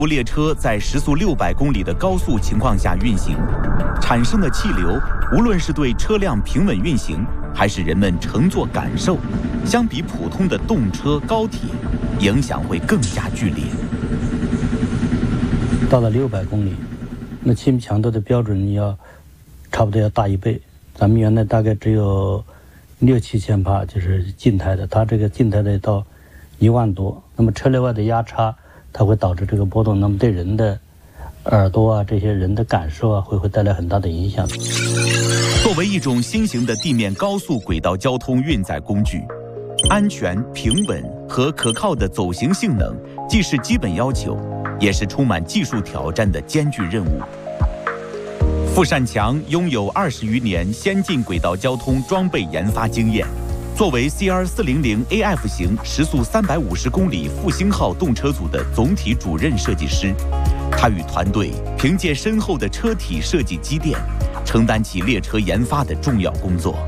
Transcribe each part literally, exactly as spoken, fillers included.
部列车在时速六百公里的高速情况下运行，产生的气流，无论是对车辆平稳运行，还是人们乘坐感受，相比普通的动车、高铁，影响会更加剧烈。 到了六百公里，那气密强度的标准你要差不多要大一倍。咱们原来大概只有六七千帕，就是静态的，它这个静态的到一万多。那么车内外的压差，它会导致这个波动，那么对人的耳朵啊，这些人的感受啊，会会带来很大的影响。 作为一种新型的地面高速轨道交通运载工具，安全、平稳和可靠的走行性能，既是基本要求，也是充满技术挑战的艰巨任务。傅善强拥有二十余年先进轨道交通装备研发经验。作为 C R 四零零 A F 型时速三百五十公里复兴号动车组的总体主任设计师，他与团队凭借深厚的车体设计积淀，承担起列车研发的重要工作。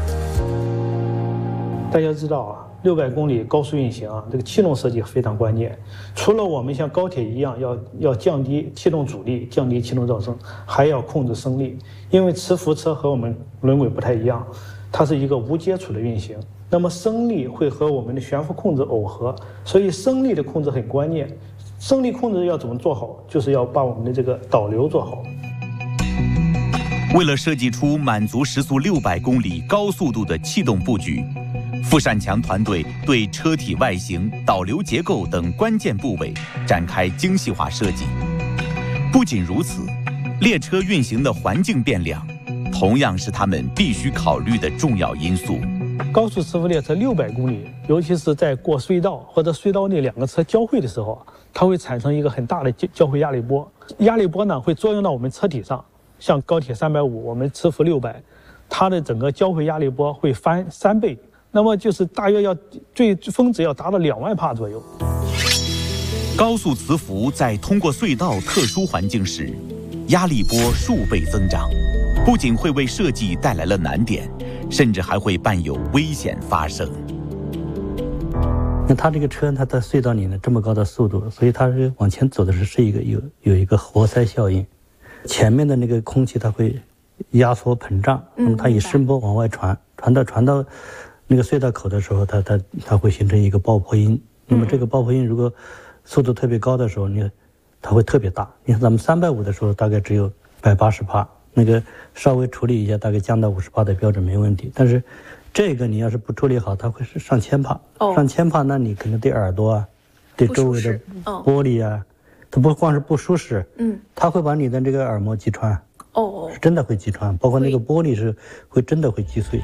大家知道啊，六百公里高速运行啊，这个气动设计非常关键。除了我们像高铁一样要要降低气动阻力、降低气动噪声，还要控制升力。因为磁浮车和我们轮轨不太一样，它是一个无接触的运行，那么升力会和我们的悬浮控制耦合，所以升力的控制很关键。升力控制要怎么做好，就是要把我们的这个导流做好。 为了设计出满足时速六百公里高速度的气动布局，傅善强团队对车体外形、导流结构等关键部位展开精细化设计。不仅如此，列车运行的环境变量同样是他们必须考虑的重要因素。 高速磁浮列车六百公里，尤其是在过隧道或者隧道内两个车交汇的时候，它会产生一个很大的交汇压力波。压力波呢会作用到我们车体上，像高铁三百五，我们磁浮六百，它的整个交汇压力波会翻三倍，那么就是大约要最峰值要达到两万帕左右。 高速磁浮在通过隧道特殊环境时，压力波数倍增长，不仅会为设计带来了难点，甚至还会伴有危险发生。 那它这个车它在隧道里呢这么高的速度，所以它是往前走的时候是一个有有一个活塞效应，前面的那个空气它会压缩膨胀，那么它以声波往外传，传到传到那个隧道口的时候，它它它会形成一个爆破音。那么这个爆破音如果速度特别高的时候，你它会特别大。你看咱们三百五的时候大概只有一百八十帕，那个稍微处理一下，大概降到五十帕的标准没问题。但是这个你要是不处理好，它会是上千帕，哦、上千帕，那你可能对耳朵啊，对周围的玻璃啊，它不光是不舒适，嗯，它会把你的这个耳膜击穿，哦，是真的会击穿，包括那个玻璃是会真的会击碎。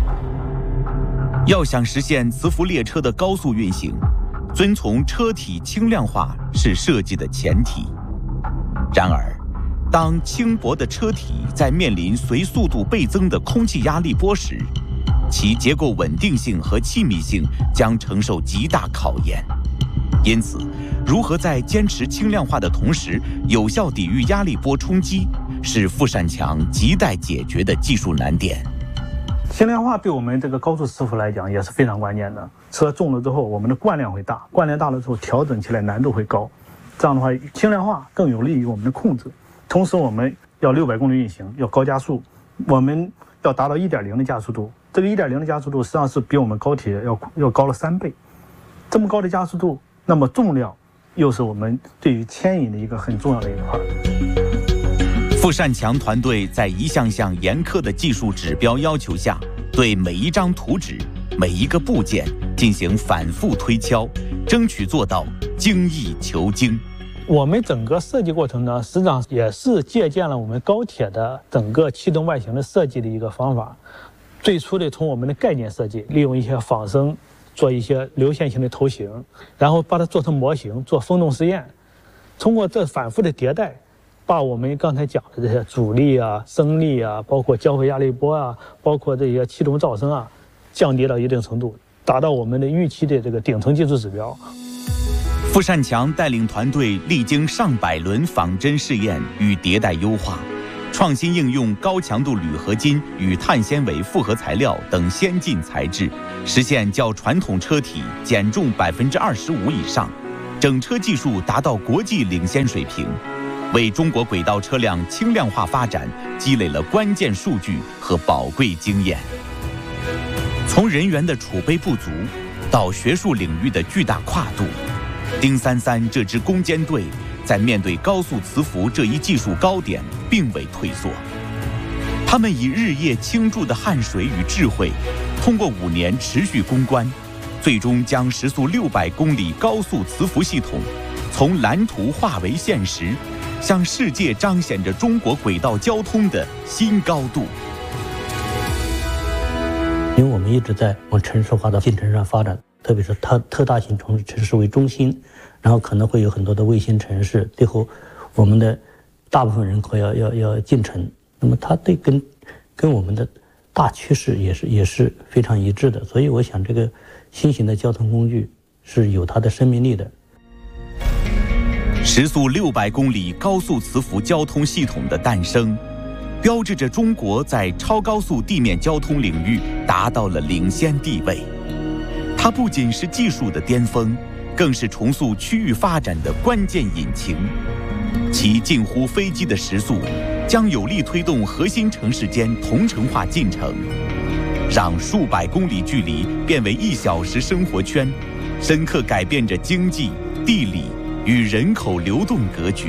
要想实现磁浮列车的高速运行，遵从车体轻量化是设计的前提。然而，当轻薄的车体在面临随速度倍增的空气压力波时，其结构稳定性和气密性将承受极大考验。因此，如何在坚持轻量化的同时，有效抵御压力波冲击，是傅善强亟待解决的技术难点。 轻量化对我们这个高速磁浮来讲也是非常关键的。车重了之后，我们的惯量会大，惯量大了之后调整起来难度会高。这样的话，轻量化更有利于我们的控制。同时，我们要六百公里运行，要高加速，我们要达到一点零的加速度。这个一点零的加速度实际上是比我们高铁要要高了三倍。这么高的加速度，那么重量又是我们对于牵引的一个很重要的一块。 傅善强团队在一项项严苛的技术指标要求下，对每一张图纸、每一个部件进行反复推敲，争取做到精益求精。 我们整个设计过程呢，实际上也是借鉴了我们高铁的整个气动外形的设计的一个方法。最初的从我们的概念设计，利用一些仿生做一些流线型的头型，然后把它做成模型，做风洞试验。通过这反复的迭代，把我们刚才讲的这些阻力啊、升力啊，包括交汇压力波啊，包括这些气动噪声啊，降低到一定程度，达到我们的预期的这个顶层技术指标。 傅善强带领团队历经上百轮仿真试验与迭代优化，创新应用高强度铝合金与碳纤维复合材料等先进材质，实现较传统车体减重百分之二十五以上， 整车技术达到国际领先水平，为中国轨道车辆轻量化发展积累了关键数据和宝贵经验。从人员的储备不足到学术领域的巨大跨度，丁三三这支攻坚队在面对高速磁浮这一技术高点并未退缩。他们以日夜倾注的汗水与智慧，通过五年持续攻关，最终将时速六百公里高速磁浮系统从蓝图化为现实，向世界彰显着中国轨道交通的新高度。 因为我们一直在往城市化的进程上发展，特别是特特大型城市城市为中心，然后可能会有很多的卫星城市，最后我们的大部分人口要要要进城，那么它对跟跟我们的大趋势也是也是非常一致的，所以我想这个新型的交通工具是有它的生命力的。 时速六百公里高速磁浮交通系统的诞生，标志着中国在超高速地面交通领域达到了领先地位。它不仅是技术的巅峰，更是重塑区域发展的关键引擎。其近乎飞机的时速，将有力推动核心城市间同城化进程，让数百公里距离变为一小时生活圈，深刻改变着经济、地理与人口流动格局。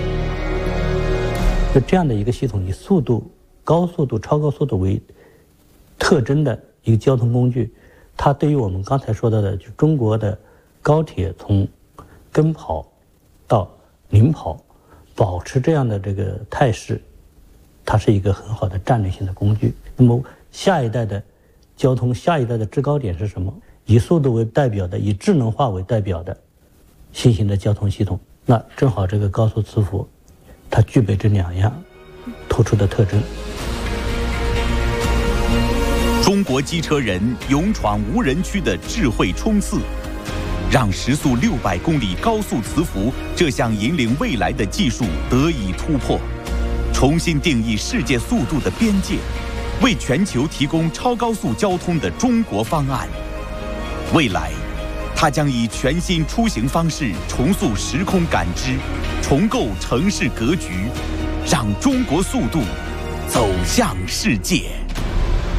就这样的一个系统，以速度、高速度、超高速度为特征的一个交通工具，它对于我们刚才说到的，就中国的高铁从跟跑到领跑，保持这样的这个态势，它是一个很好的战略性的工具。那么下一代的交通，下一代的制高点是什么？以速度为代表的，以智能化为代表的新型的交通系统。那正好这个高速磁浮，它具备这两样突出的特征。 中国机车人勇闯无人区的智慧冲刺，让时速六百公里高速磁浮这项引领未来的技术得以突破，重新定义世界速度的边界，为全球提供超高速交通的中国方案。未来，它将以全新出行方式重塑时空感知，重构城市格局，让中国速度走向世界。